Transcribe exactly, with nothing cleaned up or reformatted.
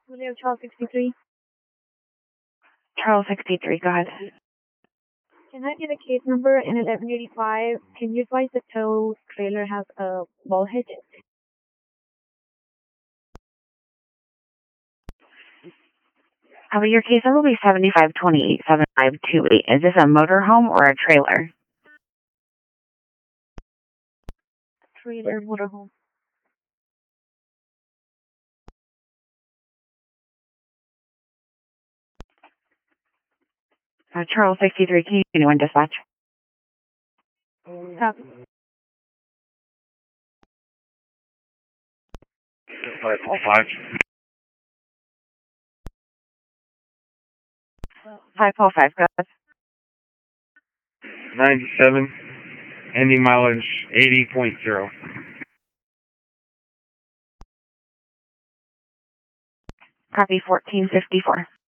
Julio, Charles sixty-three. Charles sixty-three, go ahead. Can I get a case number in eleven eighty-five? Can you advise the tow trailer has a ball hitch? Uh, your case number will be seventy-five twenty-eight seven five two eight. Is this a motorhome or a trailer? Trailer, motorhome. Uh, Charles sixty-three, can you continue in dispatch? Copy. five four five. five four five, go ahead. ninety-seven. Ending mileage eighty point zero. Copy fourteen fifty-four.